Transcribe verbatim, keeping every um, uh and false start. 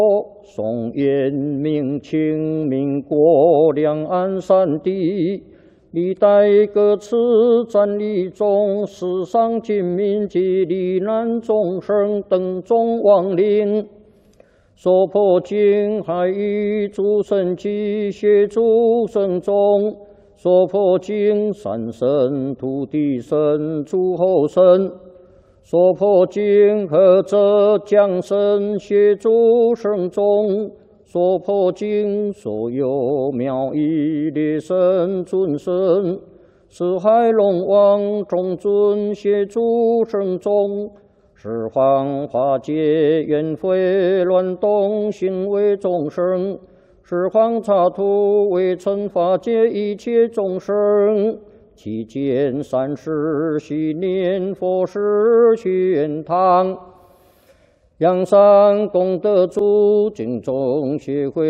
宋延明清民国两岸三地，历代各次战役中，死伤军民及罹难众生等众亡灵，所破经海域诸神及协助神众，所破经山神、土地神、诸候神。 所破经何者降神协助圣众，所破经所有妙义列神尊神，四海龙王众尊协助圣众，十方化解冤悔乱动行为众生，十方刹土为惩化解一切众生。 期间三世系念佛事玄堂，阳山功德主敬众协会。